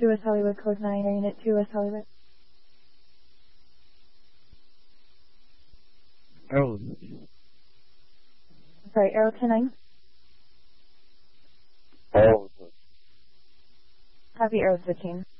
2 West Hollywood, code 9, Air Unit 2 West Hollywood. Arrow. Sorry, Arrow 29. Arrow. Copy, Arrow switching.